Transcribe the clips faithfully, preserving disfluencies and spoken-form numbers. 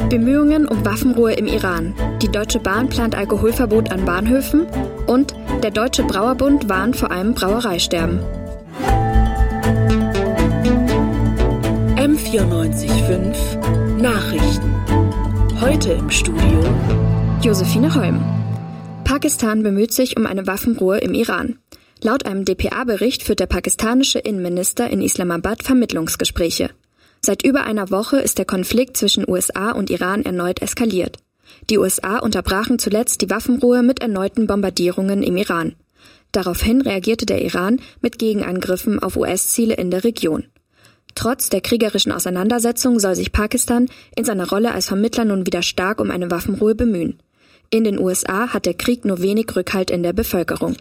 Bemühungen um Waffenruhe im Iran. Die Deutsche Bahn plant Alkoholverbot an Bahnhöfen. Und der Deutsche Brauerbund warnt vor einem Brauereisterben. M vierundneunzig Komma fünf Nachrichten. Heute im Studio Josephine Holm. Pakistan bemüht sich um eine Waffenruhe im Iran. Laut einem D P A-Bericht führt der pakistanische Innenminister in Islamabad Vermittlungsgespräche. Seit über einer Woche ist der Konflikt zwischen U S A und Iran erneut eskaliert. Die U S A unterbrachen zuletzt die Waffenruhe mit erneuten Bombardierungen im Iran. Daraufhin reagierte der Iran mit Gegenangriffen auf U S-Ziele in der Region. Trotz der kriegerischen Auseinandersetzung soll sich Pakistan in seiner Rolle als Vermittler nun wieder stark um eine Waffenruhe bemühen. In den U S A hat der Krieg nur wenig Rückhalt in der Bevölkerung.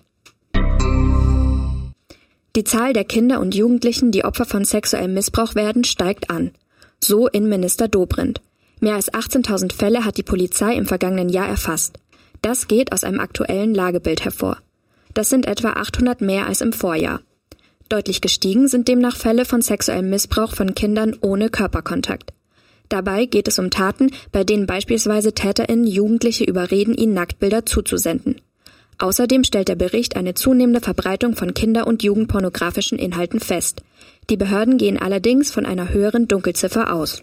Die Zahl der Kinder und Jugendlichen, die Opfer von sexuellem Missbrauch werden, steigt an. So Innenminister Dobrindt. Mehr als achtzehntausend Fälle hat die Polizei im vergangenen Jahr erfasst. Das geht aus einem aktuellen Lagebild hervor. Das sind etwa achthundert mehr als im Vorjahr. Deutlich gestiegen sind demnach Fälle von sexuellem Missbrauch von Kindern ohne Körperkontakt. Dabei geht es um Taten, bei denen beispielsweise TäterInnen Jugendliche überreden, ihnen Nacktbilder zuzusenden. Außerdem stellt der Bericht eine zunehmende Verbreitung von kinder- und jugendpornografischen Inhalten fest. Die Behörden gehen allerdings von einer höheren Dunkelziffer aus.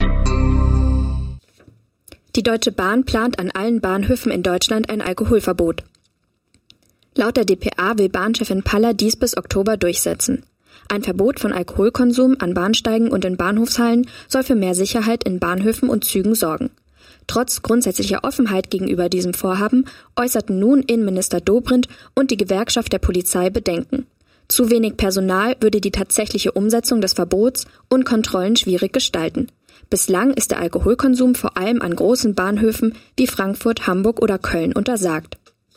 Die Deutsche Bahn plant an allen Bahnhöfen in Deutschland ein Alkoholverbot. Laut der D P A will Bahnchefin Paller dies bis Oktober durchsetzen. Ein Verbot von Alkoholkonsum an Bahnsteigen und in Bahnhofshallen soll für mehr Sicherheit in Bahnhöfen und Zügen sorgen. Trotz grundsätzlicher Offenheit gegenüber diesem Vorhaben äußerten nun Innenminister Dobrindt und die Gewerkschaft der Polizei Bedenken. Zu wenig Personal würde die tatsächliche Umsetzung des Verbots und Kontrollen schwierig gestalten. Bislang ist der Alkoholkonsum vor allem an großen Bahnhöfen wie Frankfurt, Hamburg oder Köln untersagt.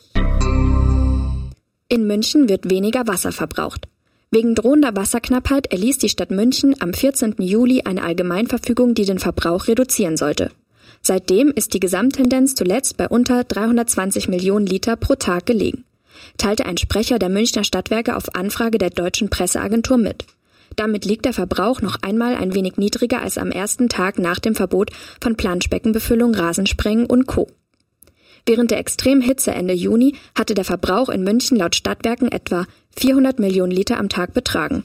In München wird weniger Wasser verbraucht. Wegen drohender Wasserknappheit erließ die Stadt München am vierzehnten Juli eine Allgemeinverfügung, die den Verbrauch reduzieren sollte. Seitdem ist die Gesamttendenz zuletzt bei unter dreihundertzwanzig Millionen Liter pro Tag gelegen, teilte ein Sprecher der Münchner Stadtwerke auf Anfrage der Deutschen Presseagentur mit. Damit liegt der Verbrauch noch einmal ein wenig niedriger als am ersten Tag nach dem Verbot von Planschbeckenbefüllung, Rasensprengen und Co. Während der extremen Hitze Ende Juni hatte der Verbrauch in München laut Stadtwerken etwa vierhundert Millionen Liter am Tag betragen.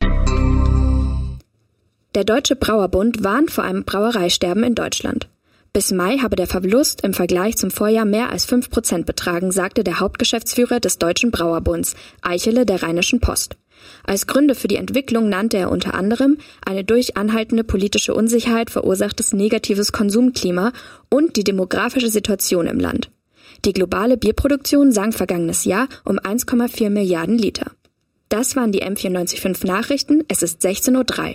Der Deutsche Brauerbund warnt vor einem Brauereisterben in Deutschland. Bis Mai habe der Verlust im Vergleich zum Vorjahr mehr als fünf Prozent betragen, sagte der Hauptgeschäftsführer des Deutschen Brauerbunds, Eichele, der Rheinischen Post. Als Gründe für die Entwicklung nannte er unter anderem eine durch anhaltende politische Unsicherheit verursachtes negatives Konsumklima und die demografische Situation im Land. Die globale Bierproduktion sank vergangenes Jahr um eins Komma vier Milliarden Liter. Das waren die M vierundneunzig Komma fünf Nachrichten. Es ist sechzehn Uhr drei.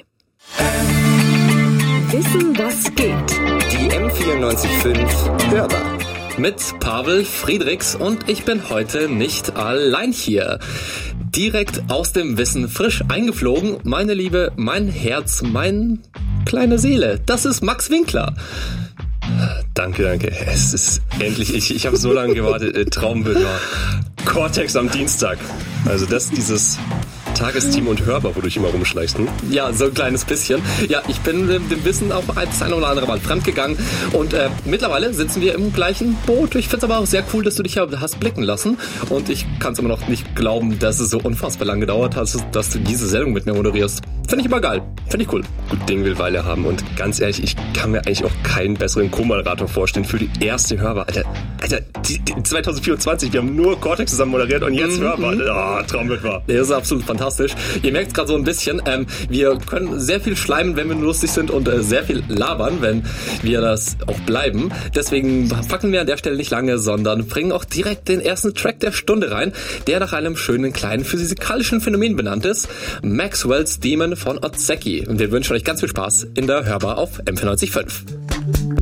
Wissen, was geht. Die M vierundneunzig Komma fünf Hörbar. Mit Pavel Friedrichs und ich bin heute nicht allein hier. Direkt aus dem Wissen frisch eingeflogen, meine Liebe, mein Herz, meine kleine Seele. Das ist Max Winkler. Danke, danke. Es ist endlich, ich, ich habe so lange gewartet. Traumbild war Cortex am Dienstag. Also das, dieses Tagesteam und Hörbar, wo du dich immer rumschleichst. Hm? Ja, so ein kleines bisschen. Ja, ich bin dem, dem Wissen auch das eine oder andere Mal fremdgegangen und äh, mittlerweile sitzen wir im gleichen Boot. Ich finde es aber auch sehr cool, dass du dich ja hast blicken lassen und ich kann es immer noch nicht glauben, dass es so unfassbar lange gedauert hat, dass du diese Sendung mit mir moderierst. Finde ich immer geil. Finde ich cool. Gut, Ding will Weile haben und ganz ehrlich, ich kann mir eigentlich auch keinen besseren Co-Moderator vorstellen für die erste Hörbar. Alter, Alter, die, die zwanzig vierundzwanzig, wir haben nur Cortex zusammen moderiert und jetzt mhm. Hörbar. Oh, Traumbild war. Das ist absolut fantastisch. Ihr merkt es gerade so ein bisschen. Ähm, wir können sehr viel schleimen, wenn wir lustig sind und äh, sehr viel labern, wenn wir das auch bleiben. Deswegen fackeln wir an der Stelle nicht lange, sondern bringen auch direkt den ersten Track der Stunde rein, der nach einem schönen kleinen physikalischen Phänomen benannt ist. Maxwell's Demon von Ozeki. Und wir wünschen euch ganz viel Spaß in der Hörbar auf M vierundneunzig Komma fünf.